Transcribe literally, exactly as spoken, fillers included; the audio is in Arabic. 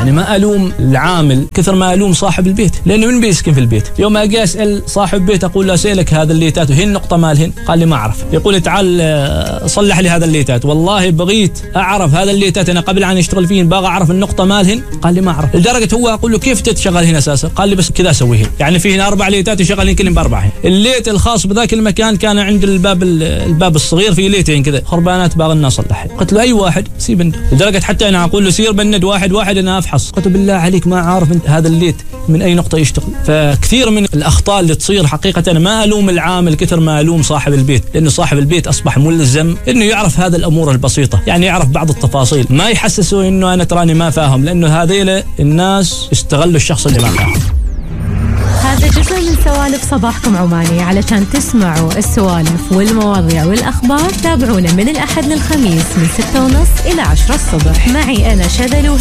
يعني ما ألوم العامل كثر ما ألوم صاحب البيت، لأنه من بيسكن في البيت. يوم أجي أسأل صاحب بيت أقول له سألك هذا الليتات وهي النقطة مالهن، قال لي ما أعرف. يقول لي تعال صلح لي هذا الليتات، والله بغيت أعرف هذا الليتات أنا قبل أن أشتغل فيه باغي أعرف النقطة مالهن، قال لي ما أعرف. لدرجة هو أقول له كيف تتشغل هنا أساسا؟ قال لي بس كذا أسويهن، يعني فيه هنا أربع ليتات يشغلين كلهم بأربعة. الليت الخاص بذاك المكان كان عند الباب الباب الصغير في ليتين كذا خربانات باغي الناس أصلحها. قلت له أي واحد سيب، لدرجة حتى أنا أقول له سير بند واحد واحد أنا أفحص. قلت له بالله عليك ما عارف هذا الليت من أي نقطة يشتغل. فكثير من الأخطاء اللي تصير حقيقة أنا ما ألوم العامل كثر ما ألوم صاحب البيت، لأنه صاحب البيت أصبح ملزم إنه يعرف هذا الأمور البسيطة، يعني يعرف بعض التفاصيل، ما يحسسوا إنه أنا تراني ما فاهم، لأنه هذيل الناس استغلوا الشخص اللي ما فاهم. هذا جزء من سوالف صباحكم عماني. علشان تسمعوا السوالف والمواضيع والأخبار تابعونا من الأحد للخميس من ستة ونص إلى عشرة الصبح. معي أنا شذلو.